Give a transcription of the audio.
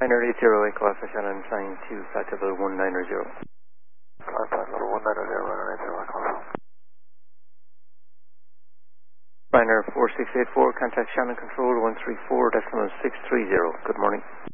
Niner 80 Echo Alpha Shannon, sign 2, flight level 190. Flight level 190, runway 80 Echo Alpha. Niner 4684, contact Shannon Control 134.630. Good morning.